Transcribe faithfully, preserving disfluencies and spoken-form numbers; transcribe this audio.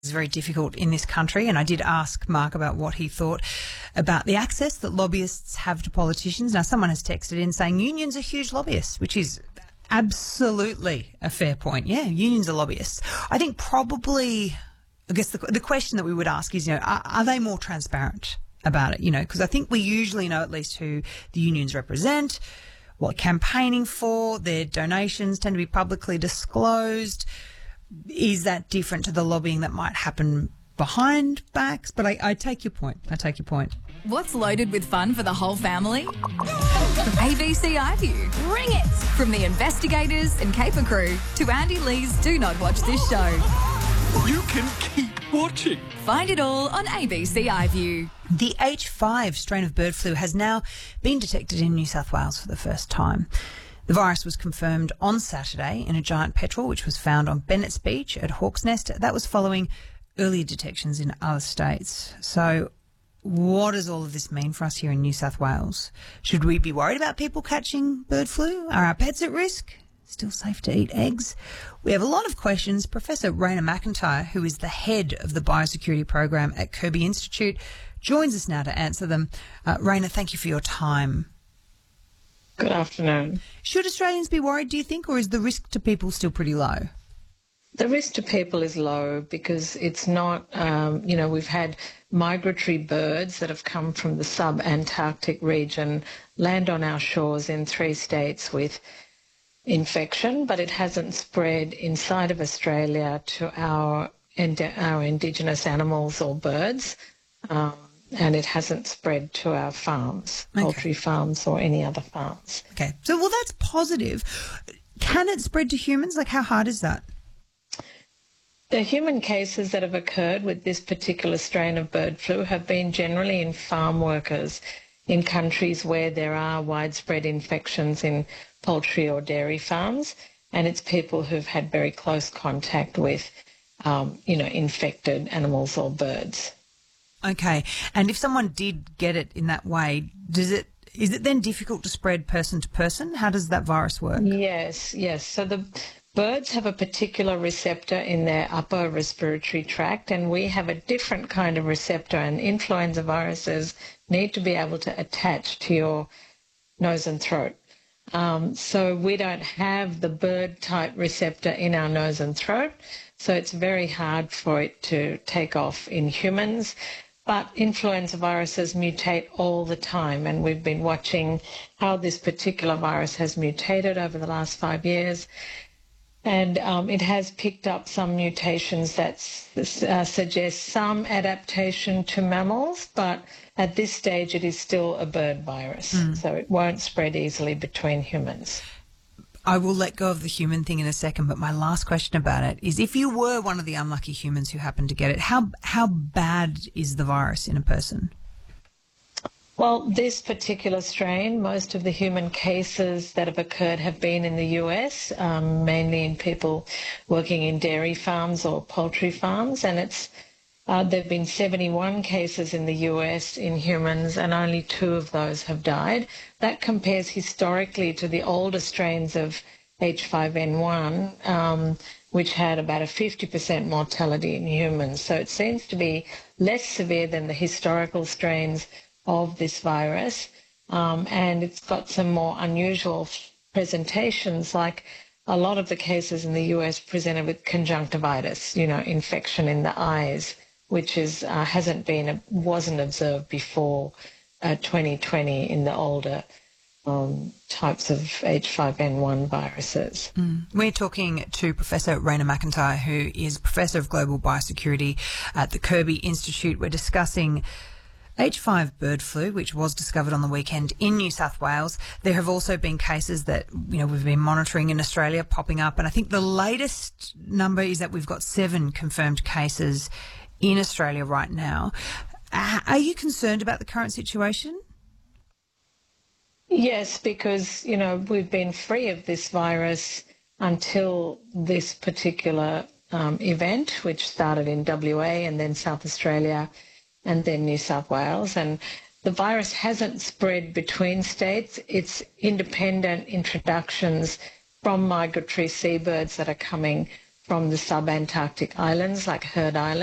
It's very difficult in this country, and I did ask Mark about what he thought about the access that lobbyists have to politicians. Now, someone has texted in saying unions are huge lobbyists, which is absolutely a fair point. Yeah, unions are lobbyists. I think probably, I guess the, the question that we would ask is, you know, are, are they more transparent about it? You know, because I think we usually know at least who the unions represent, what they're campaigning for, their donations tend to be publicly disclosed. Is that different to the lobbying that might happen behind backs? But I, I take your point. I take your point. What's loaded with fun for the whole family? A B C iView. Bring it! From the investigators and caper crew to Andy Lee's Do Not Watch This Show. You can keep watching. Find it all on A B C iView. The H five strain of bird flu has now been detected in New South Wales for the first time. The virus was confirmed on Saturday in a giant petrel which was found on Bennett's Beach at Hawk's Nest. That was following earlier detections in other states. So what does all of this mean for us here in New South Wales? Should we be worried about people catching bird flu? Are our pets at risk? Still safe to eat eggs? We have a lot of questions. Professor Raina McIntyre, who is the head of the biosecurity program at Kirby Institute, joins us now to answer them. Uh, Raina, thank you for your time. Good afternoon. Should Australians be worried, do you think, or is the risk to people still pretty low? The risk to people is low because it's not, um, you know, we've had migratory birds that have come from the sub-Antarctic region land on our shores in three states with infection, but it hasn't spread inside of Australia to our, our indigenous animals or birds. Um, And it hasn't spread to our farms, okay. poultry farms or any other farms. Okay. So, well, that's positive. Can it spread to humans? Like, how hard is that? The human cases that have occurred with this particular strain of bird flu have been generally in farm workers in countries where there are widespread infections in poultry or dairy farms, and it's people who've had very close contact with, um, you know, infected animals or birds. Okay. And if someone did get it in that way, does it is it then difficult to spread person to person? How does that virus work? Yes, yes. So the birds have a particular receptor in their upper respiratory tract, and we have a different kind of receptor, and influenza viruses need to be able to attach to your nose and throat. Um, so we don't have the bird-type receptor in our nose and throat, so it's very hard for it to take off in humans. But influenza viruses mutate all the time, and we've been watching how this particular virus has mutated over the last five years. And um, it has picked up some mutations that uh, suggest some adaptation to mammals, but at this stage it is still a bird virus, mm. so it won't spread easily between humans. I will let go of the human thing in a second, but my last question about it is, if you were one of the unlucky humans who happened to get it, how how bad is the virus in a person? Well, this particular strain, most of the human cases that have occurred have been in the U S, um, mainly in people working in dairy farms or poultry farms, and it's uh, there have been seventy-one cases in the U S in humans, and only two of those have died. That compares historically to the older strains of H five N one, um, which had about a fifty percent mortality in humans. So it seems to be less severe than the historical strains of this virus, um, and it's got some more unusual presentations, like a lot of the cases in the U S presented with conjunctivitis, you know, infection in the eyes, which is uh, hasn't been, wasn't observed before uh, twenty twenty in the older um, types of H five N one viruses. Mm. We're talking to Professor Raina McIntyre, who is Professor of Global Biosecurity at the Kirby Institute. We're discussing H five bird flu, which was discovered on the weekend in New South Wales. There have also been cases that, you know, we've been monitoring in Australia popping up, and I think the latest number is that we've got seven confirmed cases in Australia right now. Are you concerned about the current situation? Yes, because, you know, we've been free of this virus until this particular um, event, which started in W A and then South Australia and then New South Wales. And the virus hasn't spread between states. It's independent introductions from migratory seabirds that are coming from the sub-Antarctic islands like Heard Island.